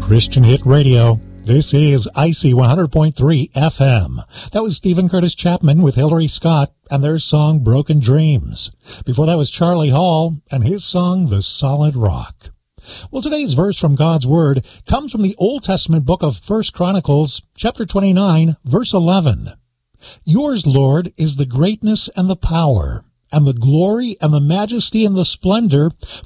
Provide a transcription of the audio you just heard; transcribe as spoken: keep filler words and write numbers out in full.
Christian Hit Radio. This is I C one hundred point three F M. That was Stephen Curtis Chapman with Hillary Scott and their song Broken Dreams. Before that was Charlie Hall and his song The Solid Rock. Well, today's verse from God's Word comes from the Old Testament book of First Chronicles, chapter twenty-nine, verse eleven. Yours, Lord, is the greatness and the power, and the glory and the majesty and the splendor,